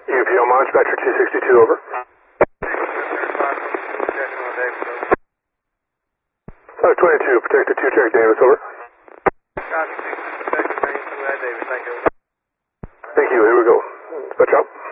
UPL Mons, Vector 262, over. 522, Protector 2, track Davis, over. Copy, 6, Protector 2, Davis, thank you. Thank you, here we go. Dispatch out.